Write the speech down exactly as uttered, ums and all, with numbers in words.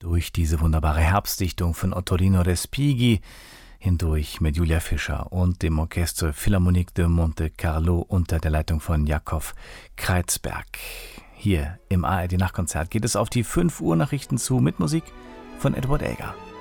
durch diese wunderbare Herbstdichtung von Ottolino Respighi hindurch mit Julia Fischer und dem Orchestre Philharmonique de Monte Carlo unter der Leitung von Jakob Kreizberg. Hier im A R D Nachtkonzert geht es auf die fünf Uhr Nachrichten zu mit Musik von Edward Elgar.